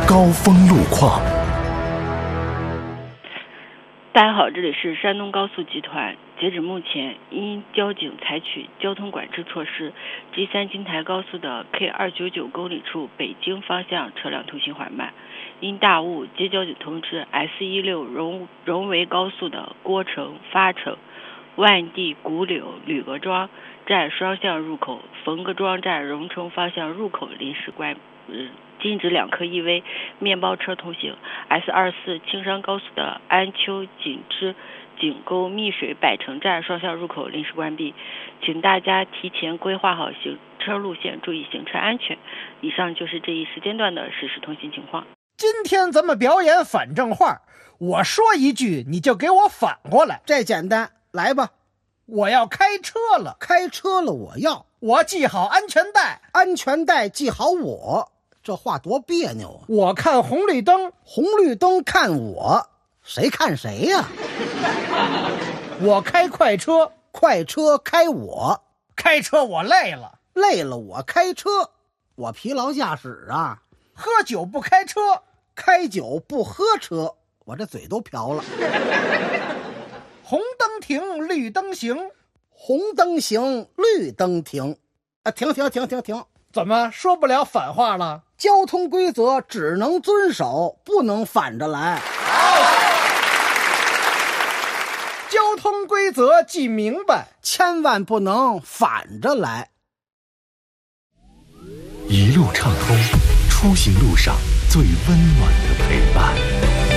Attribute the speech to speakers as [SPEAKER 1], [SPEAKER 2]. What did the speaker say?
[SPEAKER 1] 高峰路况。
[SPEAKER 2] 大家好，这里是山东高速集团。截止目前，因交警采取交通管制措施，G3京台高速的 K299公里处北京方向车辆通行缓慢。因大雾，接交警通知 S16荣维高速的郭城、发城、万地、古柳、吕各庄站双向入口、冯各庄站荣成方向入口临时禁止2客1危面包车通行。S24青山高速的安丘、锦芝、井沟、密水、百城站双向入口临时关闭，请大家提前规划好行车路线，注意行车安全。以上就是这一时间段的实时通行情况。
[SPEAKER 3] 今天咱们表演反正话，我说一句你就给我反过来。
[SPEAKER 4] 这简单，来吧。
[SPEAKER 3] 我要开车了，
[SPEAKER 4] 开车了
[SPEAKER 3] 我系好安全带，
[SPEAKER 4] 安全带系好我。这话多别扭啊！
[SPEAKER 3] 我看红绿灯，
[SPEAKER 4] 红绿灯看我，谁看谁呀？
[SPEAKER 3] 我开快车，
[SPEAKER 4] 快车开我，
[SPEAKER 3] 开车我累了，
[SPEAKER 4] 累了我开车，我疲劳驾驶啊。
[SPEAKER 3] 喝酒不开车，
[SPEAKER 4] 开酒不喝车，我这嘴都瓢了。
[SPEAKER 3] 红灯停，绿灯行，
[SPEAKER 4] 红灯行，绿灯停。停！
[SPEAKER 3] 怎么说不了反话了？
[SPEAKER 4] 交通规则只能遵守，不能反着来。
[SPEAKER 3] 交通规则记明白，
[SPEAKER 4] 千万不能反着来。
[SPEAKER 1] 一路畅通，出行路上最温暖的陪伴。